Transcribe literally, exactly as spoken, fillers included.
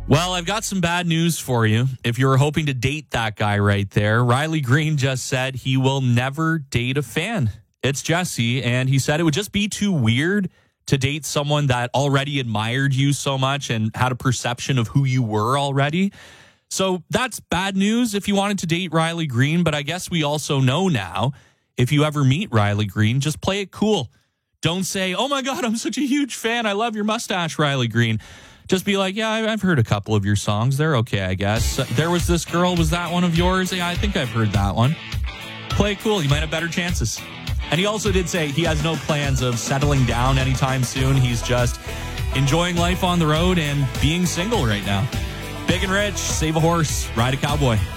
Well, I've got some bad news for you. If you were hoping to date that guy right there, Riley Green just said he will never date a fan. It's Jesse, and he said it would just be too weird to date someone that already admired you so much and had a perception of who you were already. So that's bad news if you wanted to date Riley Green, but I guess we also know now, if you ever meet Riley Green, just play it cool. Don't say, oh my God, I'm such a huge fan. I love your mustache, Riley Green. Just be like, yeah, I've heard a couple of your songs. They're okay, I guess. There Was This Girl. Was that one of yours? Yeah, I think I've heard that one. Play it cool. You might have better chances. And he also did say he has no plans of settling down anytime soon. He's just enjoying life on the road and being single right now. Big and Rich, save a horse, ride a cowboy.